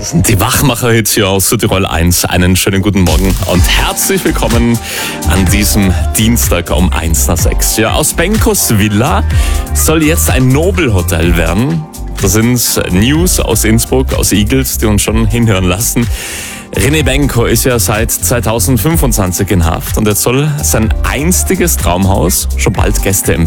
Das sind die Wachmacher-Hits hier aus Südtirol 1. Einen schönen guten Morgen und herzlich willkommen an diesem Dienstag um 1:06. Ja, aus Benkos Villa soll jetzt ein Nobelhotel werden. Das sind News aus Innsbruck, aus Igels, die uns schon hinhören lassen. René Benko ist ja seit 2025 in Haft und jetzt soll sein einstiges Traumhaus schon bald Gäste empfangen.